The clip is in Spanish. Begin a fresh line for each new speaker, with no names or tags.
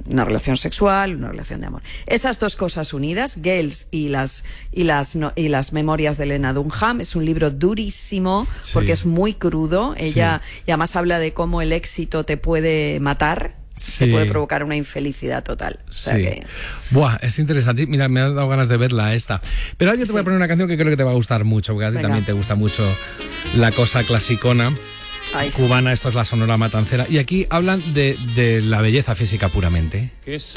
una relación sexual, una relación de amor. Esas dos cosas unidas, Girls y las memorias de Lena Dunham, es un libro durísimo porque es muy crudo. Ella y además habla de cómo el éxito te puede matar. Te puede provocar una infelicidad total. O sea que...
Buah, es interesante. Mira, me ha dado ganas de verla esta. Pero ahora yo te voy a poner una canción que creo que te va a gustar mucho, porque a ti también te gusta mucho la cosa clasicona. Cubana, esto es la Sonora Matancera. Y aquí hablan de la belleza física puramente.